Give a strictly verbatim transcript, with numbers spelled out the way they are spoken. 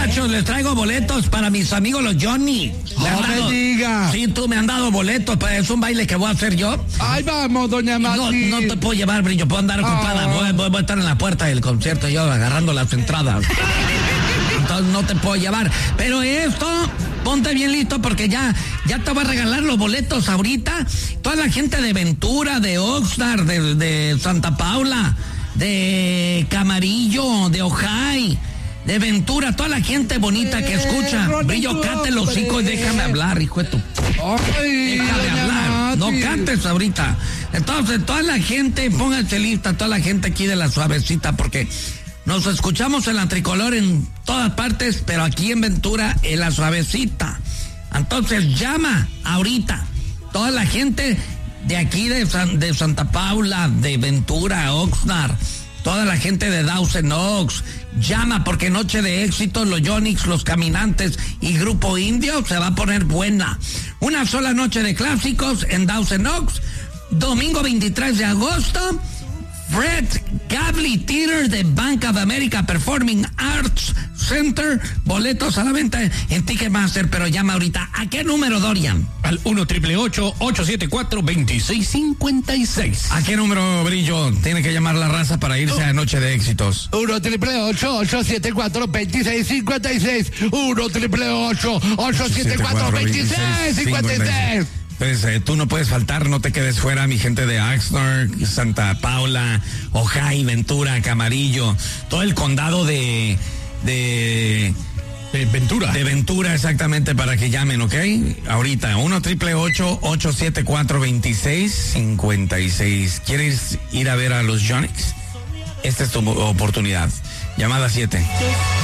muchachos, les traigo boletos para mis amigos los Johnny. No me diga. Sí, tú me han dado boletos, pues es un baile que voy a hacer yo. Ay, vamos, doña Mati. No, no te puedo llevar, brillo, puedo andar ocupada. Oh. Voy, voy, voy a estar en la puerta del concierto yo agarrando las entradas. Entonces no te puedo llevar. Pero esto, ponte bien listo porque ya, ya te voy a regalar los boletos ahorita. Toda la gente de Ventura, de Oxnard, de, de Santa Paula, de Camarillo, de Ojai, de Ventura, toda la gente bonita que escucha. Eh, Brillo, cate los hocico y déjame hablar, hijo de tu... Ay, Déjame hablar, no Mati. cantes ahorita. Entonces, toda la gente, pónganse lista, toda la gente aquí de la Suavecita, porque nos escuchamos en la Tricolor en todas partes, pero aquí en Ventura, en la Suavecita. Entonces, llama ahorita. Toda la gente de aquí de, San, de Santa Paula, de Ventura, Oxnard, toda la gente de Dawson Oaks, llama porque Noche de Éxitos, los Yonix, los Caminantes y Grupo Indio se va a poner buena. Una sola noche de clásicos en Dawson Oaks, domingo veintitrés de agosto, Fred Gavley Theater de Bank of America Performing Arts Center, boletos a la venta en Ticketmaster, pero llama ahorita. ¿A qué número, Dorian? Al uno triple ocho, ocho siete cuatro, dos seis cinco seis. ¿A qué número, Brillo, tiene que llamar la raza para irse a Noche de Éxitos? uno triple ocho, ocho siete cuatro, dos seis cinco seis. uno triple ocho, ocho siete cuatro, dos seis cinco seis. Pues eh, tú no puedes faltar, no te quedes fuera, mi gente de Oxnard, Santa Paula, Ojai, Ventura, Camarillo, todo el condado de... de De Ventura. De Ventura, exactamente, para que llamen, ¿ok? Ahorita, uno triple ocho, ocho siete cuatro, dos seis cinco seis. ¿Quieres ir a ver a los Yonix? Esta es tu oportunidad. Llamada siete.